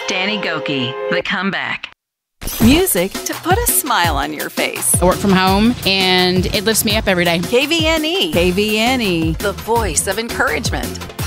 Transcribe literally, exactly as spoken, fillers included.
Danny Gokey, The Comeback. Music to put a smile on your face. I work from home, and it lifts me up every day. K V N E. K V N E, the voice of encouragement.